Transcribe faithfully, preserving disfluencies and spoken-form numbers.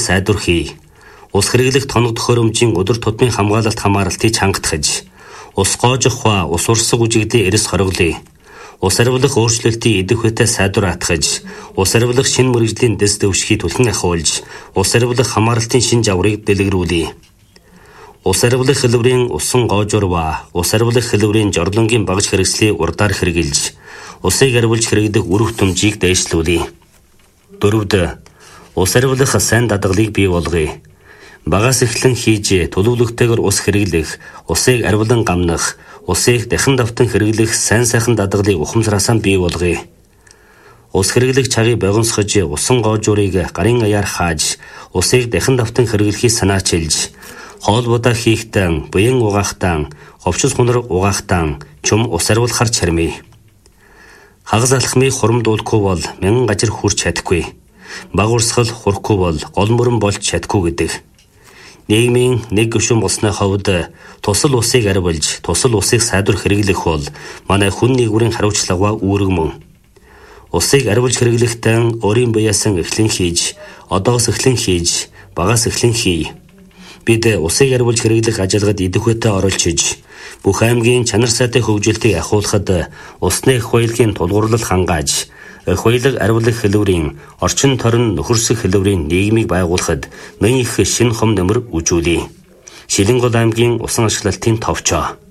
сайдвар хий. Ус хэрэглэх тоног төхөөрөмжийн өдөр тутмын хамгаалалт хамааралтыг чангатгаж, ус гоожих ба ус урсгал үжигдээ эрс хоригдлыг, ус арвилах өөрчлөлтийн идэх үедээ сайдвар атгаж, ус арвилах шинэ мэргэжлийн дэс дэвшгийг түлхэн ахиулж, ус арвилах хамаарлтын шинэ жаврыг дэлгэрүүлье. Ус арвилах хэлбэрийн усан гоожуур ба ус арвилах хэлбэрийн жорлонгийн багж хэрэгслийг урдаар хэрэгжилж, усыг арвилж хэрэглэх үр хөтөмжийг дээшлүүлье. Дөрөвд, ус арвилах сайн дадгалыг бий болгоё. Багаас эхлэн хийж төлөвлөгтэйгээр ус хэрэглэх, усыг арвилан гамнах, усыг дахин давтан хэрэглэх сайн сайхан дадгалыг ухамсараасаа бий болгоё. Ус хэрэглэх цагийг богиносгож, усан гоожуурыг гарын аяар хааж, усыг дахин давтан хэрэглэхийг санаачилж, хоолбодоо хийхдээ, буян угаахтаа, ховчос хунар угаахтаа чум ус арвилахар чармий. Хагас алхмыг хурамдуулахгүй бол мянган гажир хүрч чадахгүй. Баг урсгал хурахгүй бол гол мөрөн болж чадахгүй гэдэг. Нийгмийн нэг гишүүн болсны хувьд тусал усыг арвилж, тусал усыг сайдвар хэрэглэх бол манай хүн нэгүрийн хариуцлага үүрэг мөн. Усыг арвилж хэрэглэхдээ өөрийн биеэсэн эхлэн хийж, одоос эхлэн хийж, багаас эхлэн хий. Бид усыг арвилж хэрэглэх ажиллагад идэх үедээ оролцож, бүх аймгийн чанар сайтай хөгжилтийг ахиулахад усны эх баялагын тулгуурлал хангааж, эх баялаг арвилах хэлбэрийн орчин торин нөхөрсөх хэлбэрийн нийгмийг байгуулахад нэн их шинэ хом нэмэр үжүүлье. Шилэнгол аймгийн усан ашиглалтын товчоо.